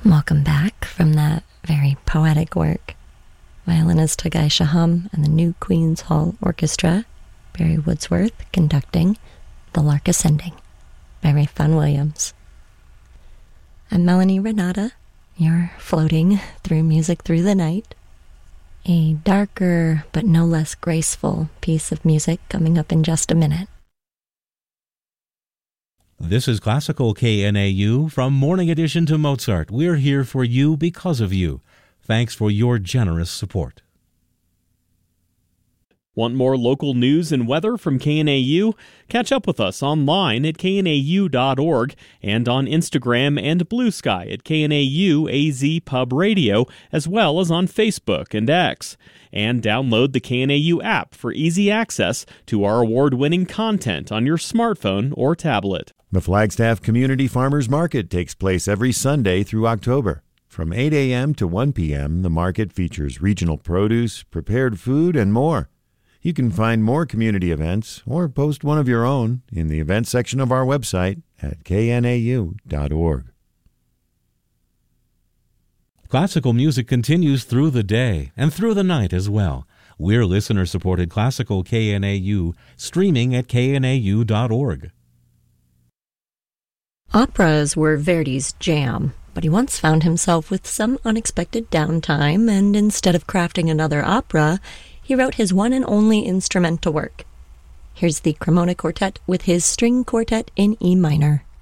Welcome back from that very poetic work. Violinist Tagai Shaham and the New Queen's Hall Orchestra, Barry Woodsworth conducting The Lark Ascending by Ralph Vaughan Williams. I'm Melanie Renata. You're floating through music through the night. A darker but no less graceful piece of music coming up in just a minute. This is Classical KNAU from Morning Edition to Mozart. We're here for you because of you. Thanks for your generous support. Want more local news and weather from KNAU? Catch up with us online at knau.org and on Instagram and Blue Sky at KNAU AZ Pub Radio, as well as on Facebook and X. And download the KNAU app for easy access to our award-winning content on your smartphone or tablet. The Flagstaff Community Farmers Market takes place every Sunday through October. From 8 a.m. to 1 p.m., the market features regional produce, prepared food, and more. You can find more community events or post one of your own in the events section of our website at knau.org. Classical music continues through the day and through the night as well. We're listener-supported Classical KNAU, streaming at knau.org. Operas were Verdi's jam, but he once found himself with some unexpected downtime, and instead of crafting another opera, he wrote his one and only instrumental work. Here's the Cremona Quartet with his string quartet in E minor.